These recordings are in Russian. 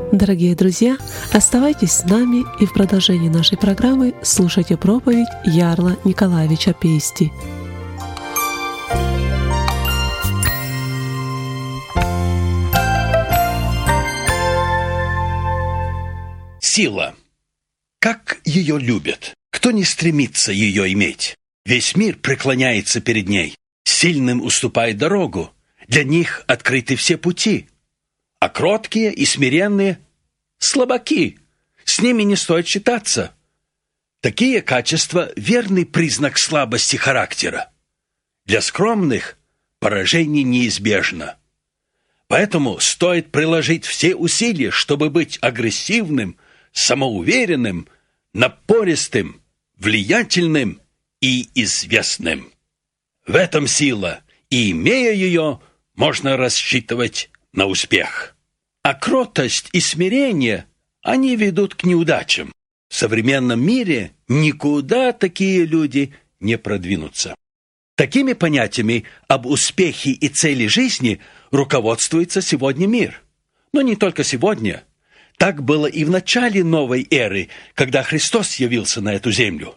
Дорогие друзья, оставайтесь с нами и в продолжении нашей программы слушайте проповедь Ярла Николаевича Пейсти. Сила. Как ее любят? Кто не стремится ее иметь? Весь мир преклоняется перед ней. Сильным уступает дорогу. Для них открыты все пути. А кроткие и смиренные – слабаки. С ними не стоит считаться. Такие качества – верный признак слабости характера. Для скромных поражение неизбежно. Поэтому стоит приложить все усилия, чтобы быть агрессивным, самоуверенным, напористым, влиятельным и известным. В этом сила, и, имея ее, можно рассчитывать на успех. А кротость и смирение, они ведут к неудачам. В современном мире никуда такие люди не продвинутся. Такими понятиями об успехе и цели жизни руководствуется сегодня мир. Но не только сегодня. Так было и в начале новой эры, когда Христос явился на эту землю.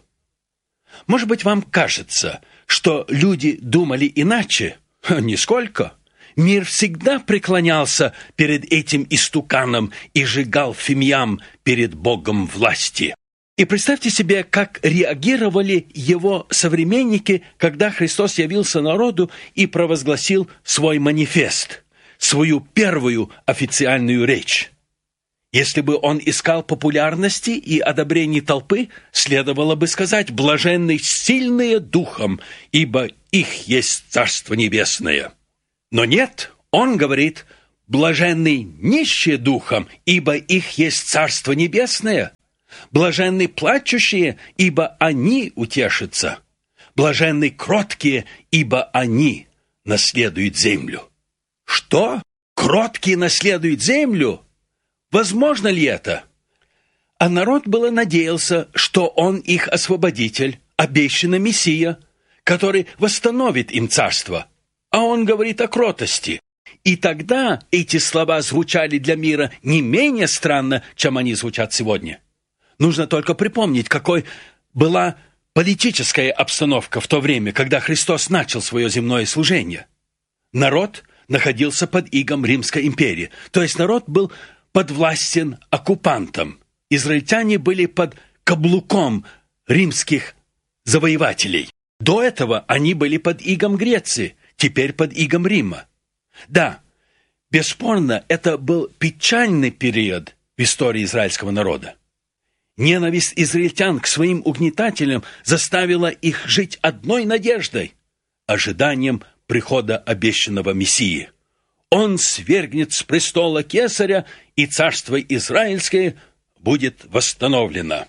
Может быть, вам кажется, что люди думали иначе? Нисколько. Мир всегда преклонялся перед этим истуканом и сжигал фимиам перед Богом власти. И представьте себе, как реагировали его современники, когда Христос явился народу и провозгласил свой манифест, свою первую официальную речь. Если бы он искал популярности и одобрения толпы, следовало бы сказать: «Блаженны сильные духом, ибо их есть Царство Небесное». Но нет, он говорит: «Блаженны нищие духом, ибо их есть Царство Небесное». Блаженны плачущие, ибо они утешатся. Блаженны кроткие, ибо они наследуют землю. Что? Кроткие наследуют землю? Возможно ли это? А народ было надеялся, что он их освободитель, обещанный Мессия, который восстановит им царство. А он говорит о кротости. И тогда эти слова звучали для мира не менее странно, чем они звучат сегодня. Нужно только припомнить, какой была политическая обстановка в то время, когда Христос начал свое земное служение. Народ находился под игом Римской империи, то есть народ был подвластен оккупантам. Израильтяне были под каблуком римских завоевателей. До этого они были под игом Греции, теперь под игом Рима. Да, бесспорно, это был печальный период в истории израильского народа. Ненависть израильтян к своим угнетателям заставила их жить одной надеждой – ожиданием прихода обещанного Мессии. Он свергнет с престола Кесаря, и царство израильское будет восстановлено.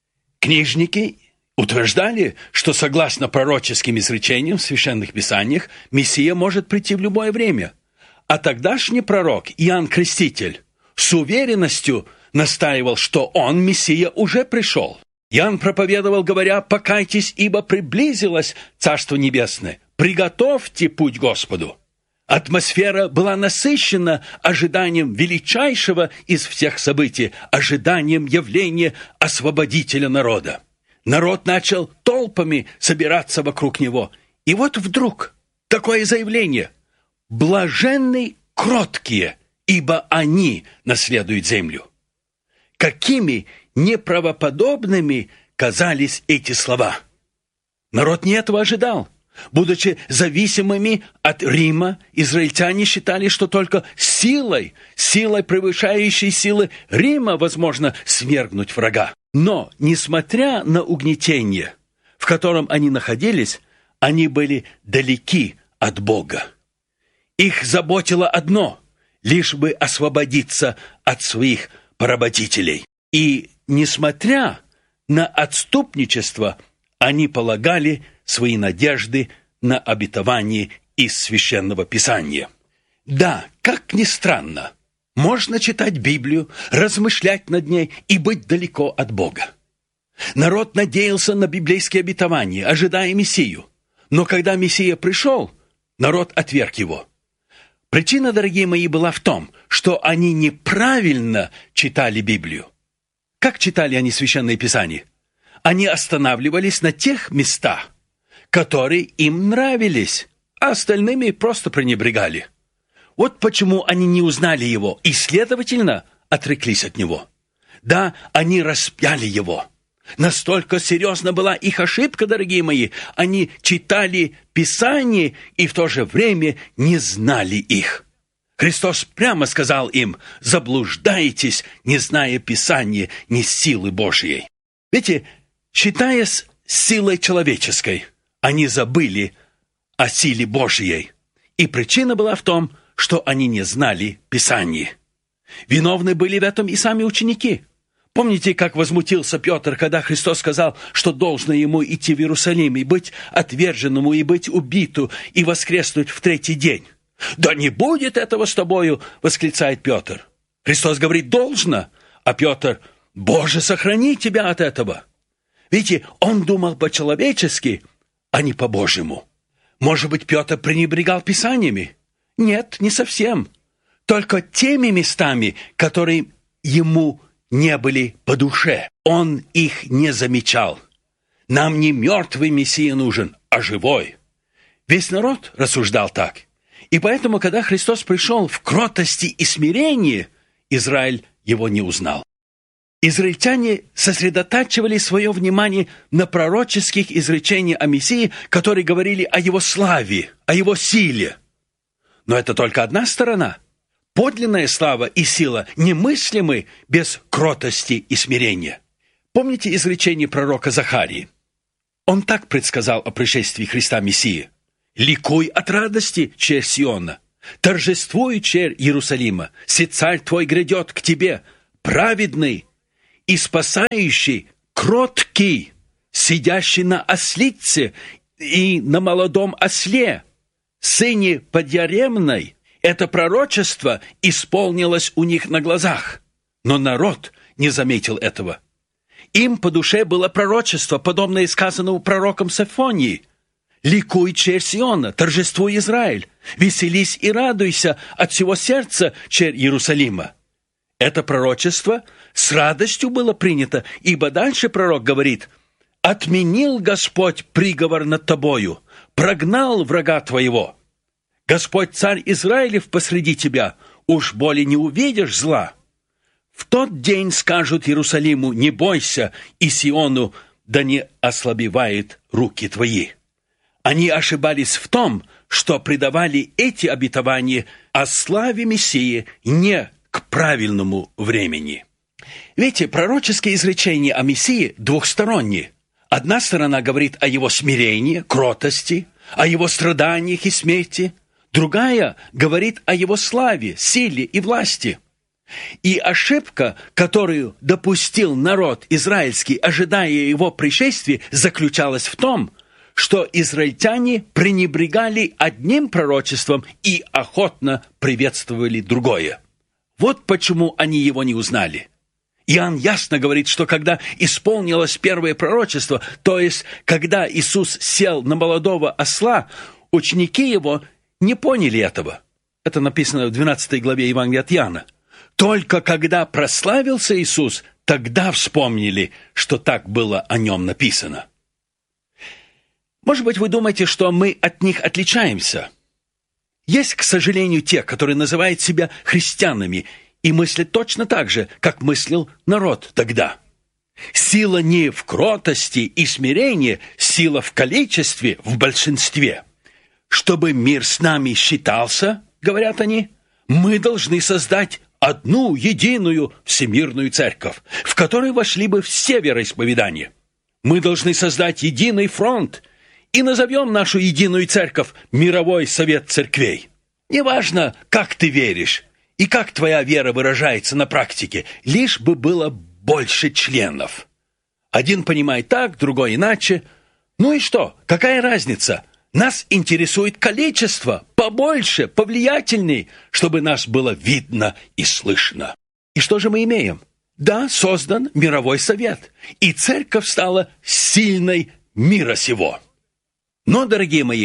Книжники утверждали, что согласно пророческим изречениям в Священных Писаниях Мессия может прийти в любое время. А тогдашний пророк Иоанн Креститель с уверенностью настаивал, что он, Мессия, уже пришел. Иоанн проповедовал, говоря: «Покайтесь, ибо приблизилось Царство Небесное, приготовьте путь Господу». Атмосфера была насыщена ожиданием величайшего из всех событий, ожиданием явления освободителя народа. Народ начал толпами собираться вокруг него. И вот вдруг такое заявление: «Блаженны кроткие, ибо они наследуют землю». Какими неправоподобными казались эти слова. Народ не этого ожидал. Будучи зависимыми от Рима, израильтяне считали, что только силой превышающей силы Рима возможно свергнуть врага. Но, несмотря на угнетение, в котором они находились, они были далеки от Бога. Их заботило одно – лишь бы освободиться от своих поработителей. И, несмотря на отступничество, они полагали свои надежды на обетование из Священного Писания. Да, как ни странно, можно читать Библию, размышлять над ней и быть далеко от Бога. Народ надеялся на библейские обетования, ожидая Мессию. Но когда Мессия пришел, народ отверг его. Причина, дорогие мои, была в том, что они неправильно читали Библию. Как читали они Священное Писание? Они останавливались на тех местах, которые им нравились, а остальными просто пренебрегали. Вот почему они не узнали его и, следовательно, отреклись от него. Да, они распяли его. Настолько серьезна была их ошибка, дорогие мои. Они читали Писание и в то же время не знали их. Христос прямо сказал им: «Заблуждаетесь, не зная Писания, ни силы Божьей». Видите, считаясь силой человеческой, они забыли о силе Божьей. И причина была в том, что они не знали Писания. Виновны были в этом и сами ученики. Помните, как возмутился Петр, когда Христос сказал, что должно ему идти в Иерусалим и быть отверженному, и быть убиту, и воскреснуть в третий день? «Да не будет этого с тобою!» — восклицает Петр. Христос говорит: «Должно!» А Петр: «Боже, сохрани тебя от этого!» Видите, он думал по-человечески, а не по-божьему. Может быть, Петр пренебрегал Писаниями? Нет, не совсем. Только теми местами, которые ему не были по душе. Он их не замечал. Нам не мертвый Мессия нужен, а живой. Весь народ рассуждал так. И поэтому, когда Христос пришел в кротости и смирении, Израиль его не узнал. Израильтяне сосредотачивали свое внимание на пророческих изречениях о Мессии, которые говорили о его славе, о его силе. Но это только одна сторона. Подлинная слава и сила немыслимы без кротости и смирения. Помните изречение пророка Захарии? Он так предсказал о пришествии Христа Мессии: «Ликуй от радости, черь Сиона, торжествуй, черь Иерусалима, се царь твой грядет к тебе, праведный и спасающий, кроткий, сидящий на ослице и на молодом осле, сыне подъяремной». Это пророчество исполнилось у них на глазах, но народ не заметил этого. Им по душе было пророчество, подобное сказанному пророком Софонии: «Ликуй, черь Сиона, торжествуй, Израиль, веселись и радуйся от всего сердца, черь Иерусалима». Это пророчество с радостью было принято, ибо дальше пророк говорит: «Отменил Господь приговор над тобою, прогнал врага твоего. Господь, царь Израилев, посреди тебя, уж более не увидишь зла. В тот день скажут Иерусалиму: не бойся, и Сиону: да не ослабевает руки твои». Они ошибались в том, что придавали эти обетования о славе Мессии не к правильному времени. Видите, пророческие изречения о Мессии двухсторонние. Одна сторона говорит о его смирении, кротости, о его страданиях и смерти. Другая говорит о его славе, силе и власти. И ошибка, которую допустил народ израильский, ожидая его пришествия, заключалась в том, что израильтяне пренебрегали одним пророчеством и охотно приветствовали другое. Вот почему они его не узнали. Иоанн ясно говорит, что когда исполнилось первое пророчество, то есть когда Иисус сел на молодого осла, ученики его не поняли этого. Это написано в 12 главе Евангелия от Иоанна. Только когда прославился Иисус, тогда вспомнили, что так было о нем написано. Может быть, вы думаете, что мы от них отличаемся? Есть, к сожалению, те, которые называют себя христианами и мыслят точно так же, как мыслил народ тогда. Сила не в кротости и смирении, сила в количестве, в большинстве. Чтобы мир с нами считался, говорят они, мы должны создать одну единую всемирную церковь, в которой вошли бы все вероисповедания. Мы должны создать единый фронт и назовем нашу единую церковь Мировой Совет Церквей. Неважно, как ты веришь и как твоя вера выражается на практике, лишь бы было больше членов. Один понимает так, другой иначе. Ну и что? Какая разница? Нас интересует количество, побольше, повлиятельней, чтобы нас было видно и слышно. И что же мы имеем? Да, создан мировой совет, и церковь стала сильной мира сего. Но, дорогие мои,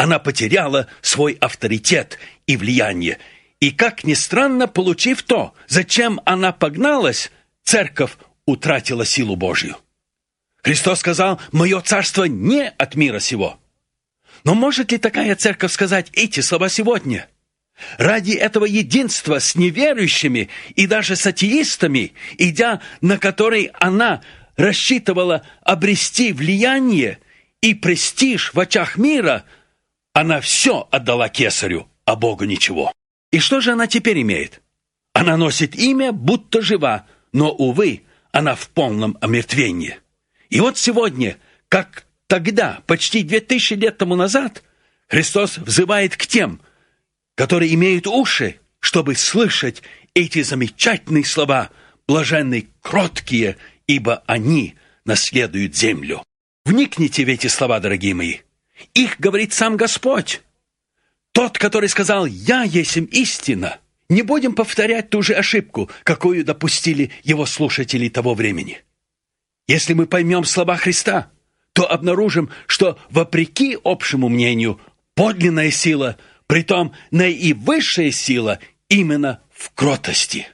она потеряла свой авторитет и влияние. И, как ни странно, получив то, зачем она погналась, церковь утратила силу Божью. Христос сказал: «Мое царство не от мира сего». Но может ли такая церковь сказать эти слова сегодня? Ради этого единства с неверующими и даже с атеистами, идя на который она рассчитывала обрести влияние и престиж в очах мира, она все отдала кесарю, а Богу ничего. И что же она теперь имеет? Она носит имя, будто жива, но, увы, она в полном омертвении. И вот сегодня, как тогда, почти 2000 лет тому назад, Христос взывает к тем, которые имеют уши, чтобы слышать эти замечательные слова: «Блаженны кроткие, ибо они наследуют землю». Вникните в эти слова, дорогие мои. Их говорит сам Господь. Тот, который сказал: «Я есмь истина». Не будем повторять ту же ошибку, какую допустили его слушатели того времени. Если мы поймем слова Христа, то обнаружим, что, вопреки общему мнению, подлинная сила, притом наивысшая сила, именно в кротости.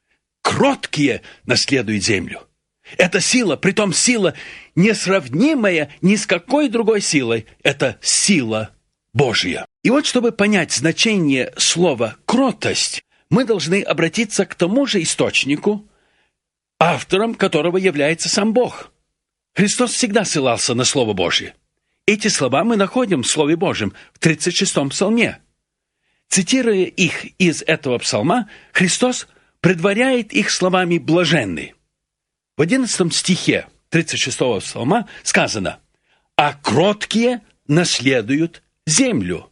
Кроткие наследуют землю. Эта сила, притом сила, несравнимая ни с какой другой силой, это сила Божья. И вот, чтобы понять значение слова «кротость», мы должны обратиться к тому же источнику, автором которого является сам Бог. Христос всегда ссылался на Слово Божье. Эти слова мы находим в Слове Божьем в 36-м псалме. Цитируя их из этого псалма, Христос предваряет их словами «блаженны». В 11 стихе 36-го псалма сказано: «А кроткие наследуют землю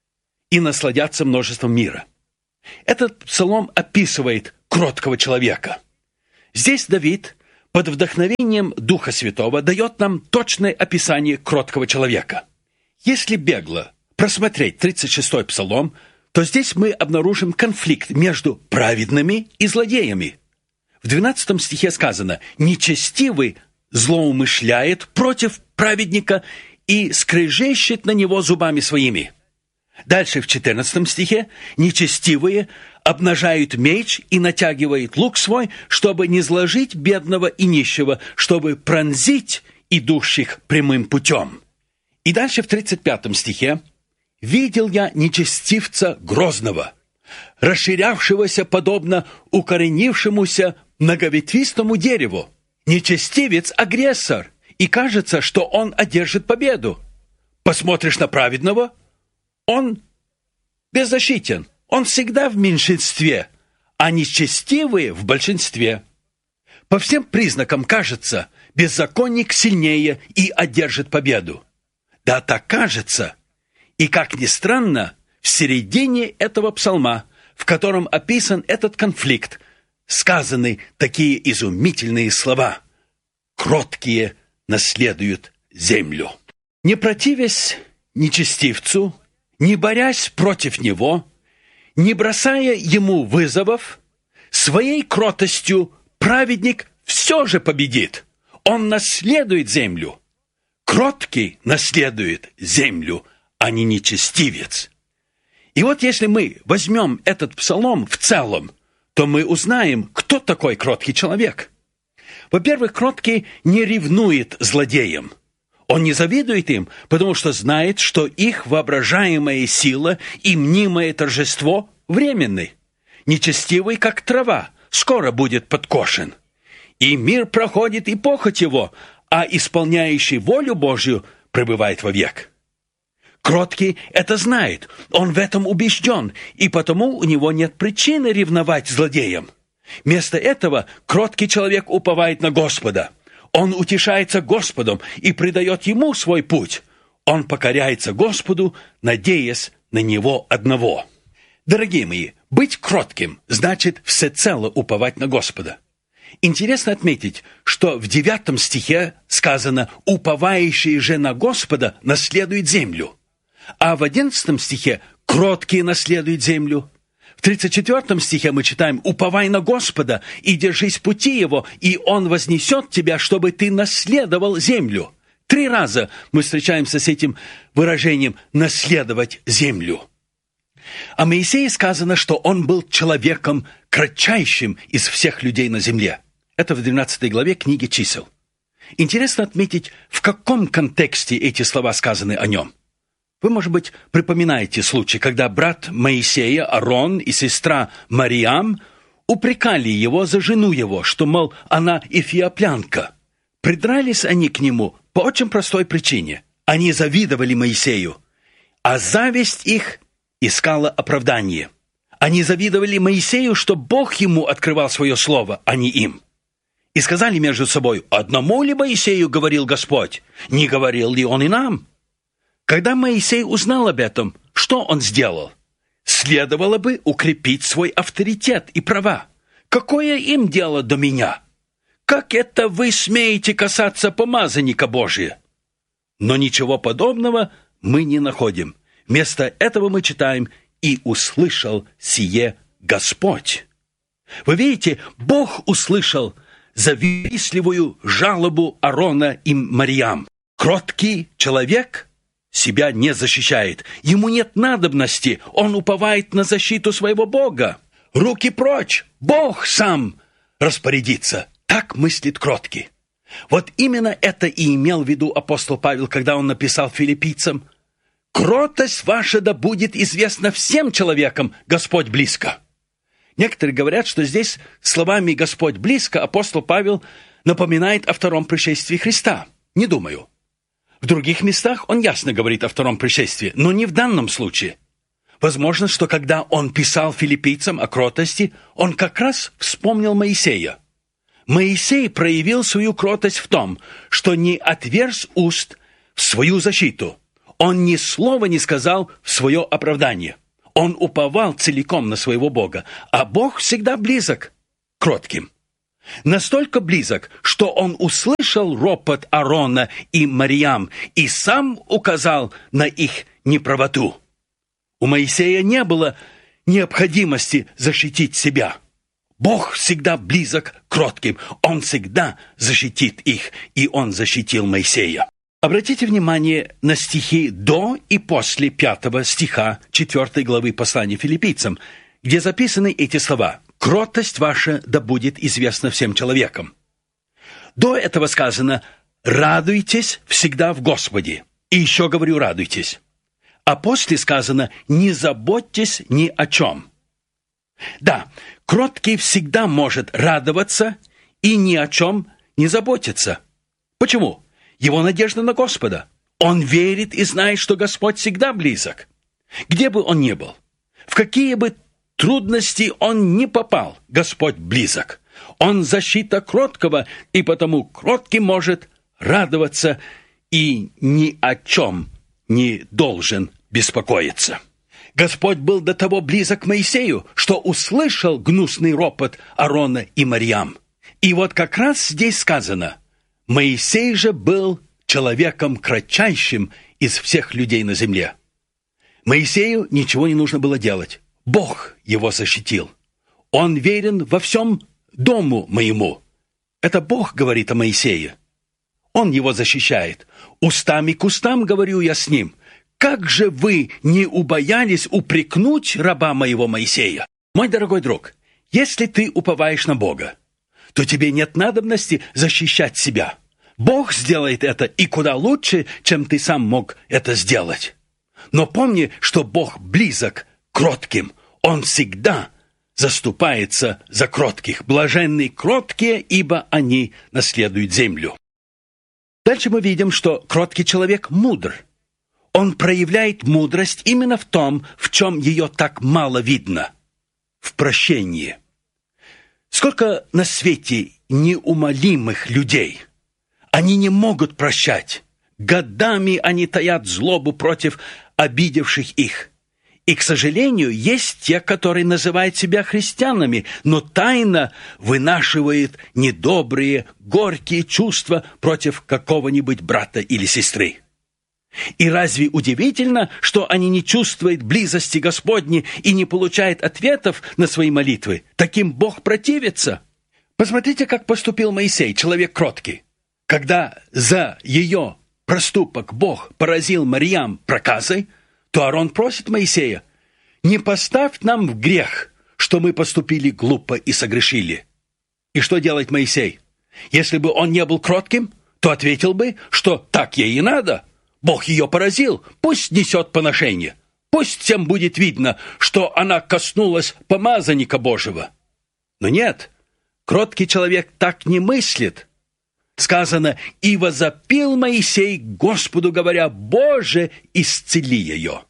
и насладятся множеством мира». Этот псалом описывает кроткого человека. Здесь Давид под вдохновением Духа Святого дает нам точное описание кроткого человека. Если бегло просмотреть 36-й псалом, то здесь мы обнаружим конфликт между праведными и злодеями. В 12 стихе сказано: «Нечестивый злоумышляет против праведника и скрежещет на него зубами своими». Дальше в 14 стихе: «Нечестивые обнажают меч и натягивают лук свой, чтобы не зложить бедного и нищего, чтобы пронзить идущих прямым путем». И дальше в 35 стихе: «Видел я нечестивца грозного, расширявшегося подобно укоренившемуся многоветвистому дереву. Нечестивец — агрессор, и кажется, что он одержит победу. Посмотришь на праведного — он беззащитен, он всегда в меньшинстве, а нечестивые в большинстве. По всем признакам кажется, беззаконник сильнее и одержит победу. Да, так кажется. И, как ни странно, в середине этого псалма, в котором описан этот конфликт, сказаны такие изумительные слова: «Кроткие наследуют землю». Не противясь нечестивцу, не борясь против него, не бросая ему вызовов, своей кротостью праведник все же победит. Он наследует землю. Кроткий наследует землю, а не нечестивец. И вот если мы возьмем этот псалом в целом, то мы узнаем, кто такой кроткий человек. Во-первых, кроткий не ревнует злодеям. Он не завидует им, потому что знает, что их воображаемая сила и мнимое торжество временны. Нечестивый, как трава, скоро будет подкошен. И мир проходит, и похоть его, а исполняющий волю Божью пребывает вовек. Кроткий это знает, он в этом убежден, и потому у него нет причины ревновать злодеям. Вместо этого кроткий человек уповает на Господа. Он утешается Господом и предает Ему свой путь. Он покоряется Господу, надеясь на Него одного. Дорогие мои, быть кротким значит всецело уповать на Господа. Интересно отметить, что в 9 стихе сказано: «Уповающие же на Господа наследуют землю». А в 11 стихе: «Кроткие наследуют землю». В 34 стихе мы читаем: «Уповай на Господа и держись пути Его, и Он вознесет тебя, чтобы ты наследовал землю». 3 раза мы встречаемся с этим выражением «наследовать землю». О Моисее сказано, что он был человеком кратчайшим из всех людей на земле. Это в 12 главе книги «Чисел». Интересно отметить, в каком контексте эти слова сказаны о нем. Вы, может быть, припоминаете случай, когда брат Моисея, Аарон, и сестра Мариам упрекали его за жену его, что, мол, она эфиоплянка. Придрались они к нему по очень простой причине. Они завидовали Моисею, а зависть их искала оправдание. Они завидовали Моисею, что Бог ему открывал свое слово, а не им. И сказали между собой: «Одному ли Моисею говорил Господь? Не говорил ли он и нам?» Когда Моисей узнал об этом, что он сделал? Следовало бы укрепить свой авторитет и права. Какое им дело до меня? Как это вы смеете касаться помазанника Божия? Но ничего подобного мы не находим. Вместо этого мы читаем: «И услышал сие Господь». Вы видите, Бог услышал завистливую жалобу Аарона и Мариам. Кроткий человек себя не защищает. Ему нет надобности, он уповает на защиту своего Бога. Руки прочь, Бог сам распорядится. Так мыслит кроткий. Вот именно это и имел в виду апостол Павел, когда он написал филиппийцам: «Кротость ваша да будет известна всем человекам, Господь близко». Некоторые говорят, что здесь словами «Господь близко» апостол Павел напоминает о втором пришествии Христа. Не думаю. В других местах он ясно говорит о втором пришествии, но не в данном случае. Возможно, что когда он писал филиппийцам о кротости, он как раз вспомнил Моисея. Моисей проявил свою кротость в том, что не отверз уст в свою защиту. Он ни слова не сказал в свое оправдание. Он уповал целиком на своего Бога, а Бог всегда близок к кротким. Настолько близок, что он услышал ропот Аарона и Мариам и сам указал на их неправоту. У Моисея не было необходимости защитить себя. Бог всегда близок к кротким, он всегда защитит их, и он защитил Моисея. Обратите внимание на стихи до и после 5 стиха 4 главы послания филиппийцам, где записаны эти слова: «Кротость ваша да будет известна всем человекам». До этого сказано: «Радуйтесь всегда в Господе». И еще говорю: радуйтесь. А после сказано: «Не заботьтесь ни о чем». Да, кроткий всегда может радоваться и ни о чем не заботиться. Почему? Его надежда на Господа. Он верит и знает, что Господь всегда близок. Где бы он ни был, в какие бы трудности он ни попал, Господь близок. Он защита кроткого, и потому кроткий может радоваться и ни о чем не должен беспокоиться. Господь был до того близок к Моисею, что услышал гнусный ропот Аарона и Мариам. И вот как раз здесь сказано: Моисей же был человеком кратчайшим из всех людей на земле. Моисею ничего не нужно было делать. Бог его защитил. Он верен во всем дому моему. Это Бог говорит о Моисее. Он его защищает. Устами к устам говорю я с ним. Как же вы не убоялись упрекнуть раба моего Моисея? Мой дорогой друг, если ты уповаешь на Бога, то тебе нет надобности защищать себя. Бог сделает это и куда лучше, чем ты сам мог это сделать. Но помни, что Бог близок к кротким. Он всегда заступается за кротких. Блаженны кроткие, ибо они наследуют землю. Дальше мы видим, что кроткий человек мудр. Он проявляет мудрость именно в том, в чем ее так мало видно – в прощении. Сколько на свете неумолимых людей! Они не могут прощать. Годами они таят злобу против обидевших их. И, к сожалению, есть те, которые называют себя христианами, но тайно вынашивают недобрые, горькие чувства против какого-нибудь брата или сестры. И разве удивительно, что они не чувствуют близости Господней и не получают ответов на свои молитвы? Таким Бог противится. Посмотрите, как поступил Моисей, человек кроткий. Когда за ее проступок Бог поразил Марьям проказой, то Аарон просит Моисея: не поставь нам в грех, что мы поступили глупо и согрешили. И что делает Моисей? Если бы он не был кротким, то ответил бы, что так ей и надо. Бог ее поразил, пусть несет поношение. Пусть всем будет видно, что она коснулась помазанника Божьего. Но нет, кроткий человек так не мыслит. Сказано: «И возопил Моисей к Господу, говоря: Боже, исцели ее».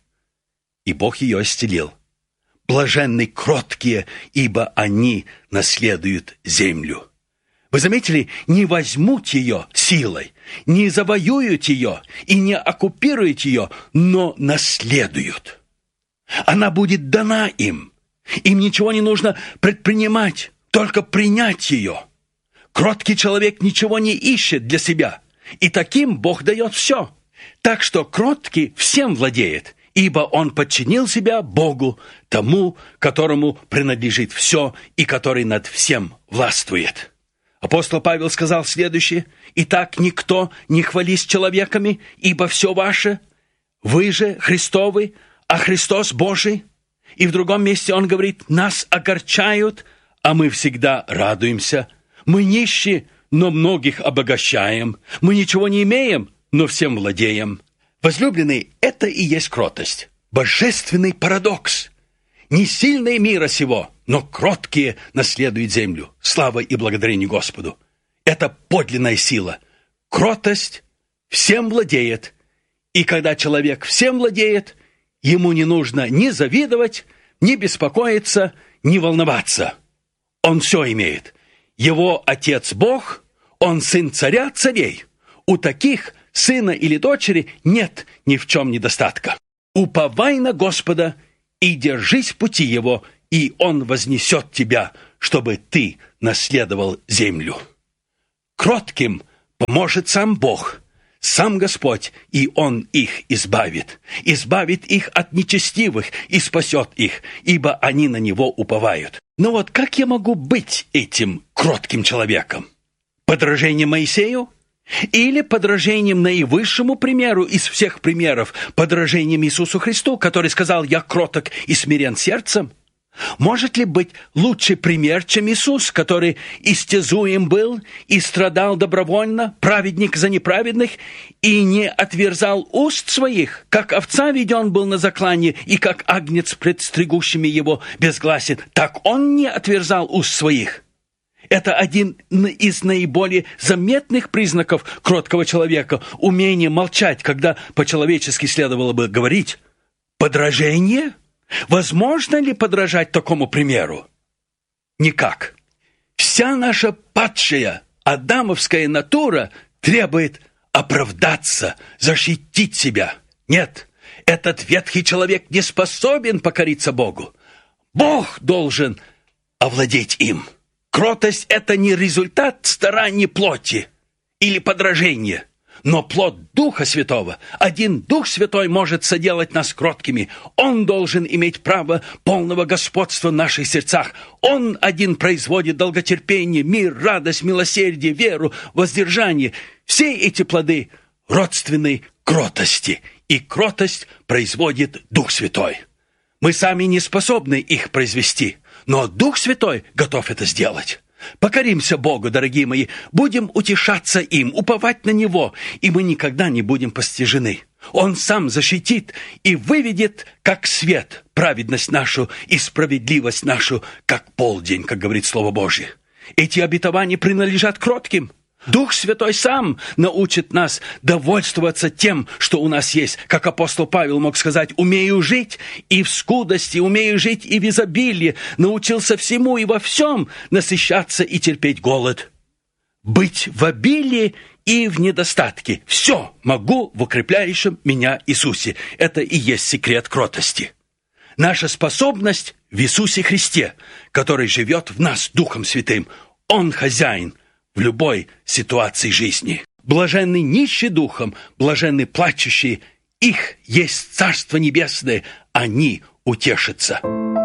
И Бог ее исцелил. Блаженны кроткие, ибо они наследуют землю. Вы заметили, не возьмут ее силой, не завоюют ее и не оккупируют ее, но наследуют. Она будет дана им. Им ничего не нужно предпринимать, только принять ее. Кроткий человек ничего не ищет для себя, и таким Бог дает все. Так что кроткий всем владеет, ибо он подчинил себя Богу, тому, которому принадлежит все и который над всем властвует. Апостол Павел сказал следующее: «Итак, никто не хвались человеками, ибо все ваше, вы же Христовы, а Христос Божий». И в другом месте он говорит: «Нас огорчают, а мы всегда радуемся. Мы нищи, но многих обогащаем. Мы ничего не имеем, но всем владеем». Возлюбленные, это и есть кротость. Божественный парадокс. Не сильные мира сего, но кроткие наследуют землю. Слава и благодарение Господу. Это подлинная сила. Кротость всем владеет. И когда человек всем владеет, ему не нужно ни завидовать, ни беспокоиться, ни волноваться. Он все имеет. Его Отец Бог, он Сын Царя Царей. У таких сына или дочери нет ни в чем недостатка. Уповай на Господа и держись пути Его, и Он вознесет тебя, чтобы ты наследовал землю. Кротким поможет сам Бог, сам Господь, и Он их избавит. Избавит их от нечестивых и спасет их, ибо они на Него уповают. Но вот как я могу быть этим кротким человеком? Подражение Моисею? Или подражением наивысшему примеру из всех примеров, подражением Иисусу Христу, который сказал: «Я кроток и смирен сердцем»? Может ли быть лучший пример, чем Иисус, который истязуем был и страдал добровольно, праведник за неправедных, и не отверзал уст своих, как овца веден был на заклание, и как агнец пред стригущими его безгласен, так он не отверзал уст своих? Это один из наиболее заметных признаков кроткого человека – умение молчать, когда по-человечески следовало бы говорить. Подражение? Возможно ли подражать такому примеру? Никак. Вся наша падшая адамовская натура требует оправдаться, защитить себя. Нет, этот ветхий человек не способен покориться Богу. Бог должен овладеть им. Кротость – это не результат стараний плоти или подражения, но плод Духа Святого. Один Дух Святой может соделать нас кроткими. Он должен иметь право полного господства в наших сердцах. Он один производит долготерпение, мир, радость, милосердие, веру, воздержание. Все эти плоды родственны кротости, и кротость производит Дух Святой. Мы сами не способны их произвести, но Дух Святой готов это сделать. Покоримся Богу, дорогие мои, будем утешаться им, уповать на Него, и мы никогда не будем постижены. Он сам защитит и выведет, как свет, праведность нашу и справедливость нашу, как полдень, как говорит Слово Божье. Эти обетования принадлежат кротким. Дух Святой сам научит нас довольствоваться тем, что у нас есть. Как апостол Павел мог сказать: «Умею жить и в скудости, умею жить и в изобилии, научился всему и во всем насыщаться и терпеть голод». Быть в обилии и в недостатке. Все могу в укрепляющем меня Иисусе. Это и есть секрет кротости. Наша способность в Иисусе Христе, который живет в нас Духом Святым. Он хозяин в любой ситуации жизни. Блаженны нищие духом, блаженны плачущие, их есть Царство Небесное, они утешатся.